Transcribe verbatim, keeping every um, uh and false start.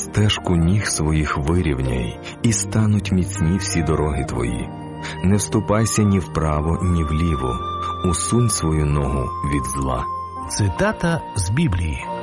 стежку ніг своїх вирівняй, і стануть міцні всі дороги твої. Не вступайся ні вправо, ні вліво, усунь свою ногу від зла. Цитата з Біблії.